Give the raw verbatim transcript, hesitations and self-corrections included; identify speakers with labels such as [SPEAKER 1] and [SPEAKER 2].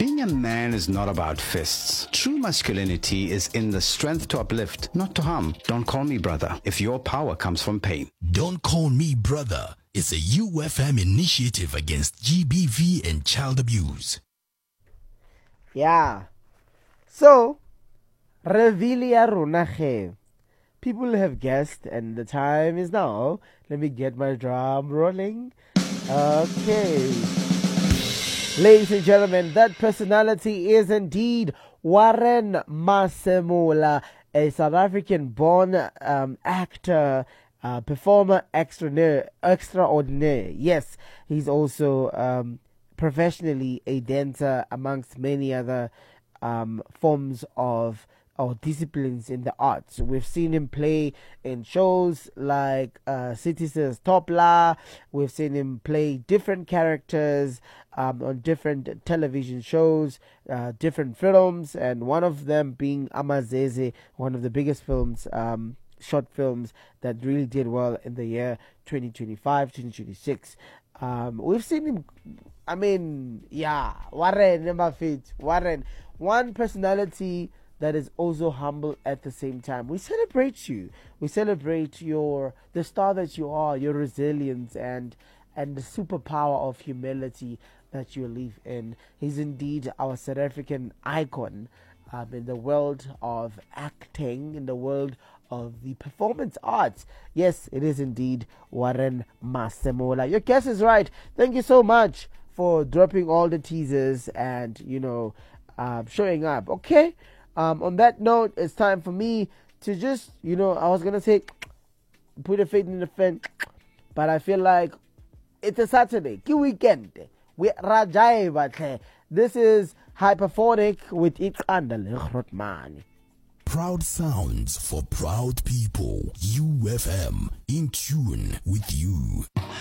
[SPEAKER 1] Being a man is not about fists. True masculinity is in the strength to uplift, not to harm. Don't call me brother if your power comes from pain.
[SPEAKER 2] Don't Call Me Brother is a U F M initiative against G B V and child abuse.
[SPEAKER 3] Yeah. So, Revelia Runache. People have guessed, and the time is now. Let me get my drum rolling. Okay. Ladies and gentlemen, that personality is indeed Warren Masemola, a South African-born um, actor, uh, performer extraordinaire, extraordinaire. Yes, he's also um, professionally a dancer amongst many other um, forms of or disciplines in the arts. We've seen him play in shows like uh, Citizen's Topla. We've seen him play different characters um, on different television shows, uh, different films, and one of them being Amazeze, one of the biggest films, um, short films that really did well in the year twenty twenty-five, twenty twenty-six. Um, we've seen him, I mean, yeah, Warren, number feet, Warren, one personality that is also humble at the same time. We celebrate you. We celebrate your the star that you are, your resilience and and the superpower of humility that you live in. He's indeed our South African icon um, in the world of acting, in the world of the performance arts. Yes, it is indeed Warren Masemola. Your guess is right. Thank you so much for dropping all the teasers and, you know, uh, showing up. Okay? Um, on that note, it's time for me to just, you know, I was going to say, put a fade in the fence, but I feel like it's a Saturday, ki weekend. We Rajai Bate. This is Hyperphonic with Iqanda Rotman.
[SPEAKER 2] Proud sounds for proud people. U F M, in tune with you.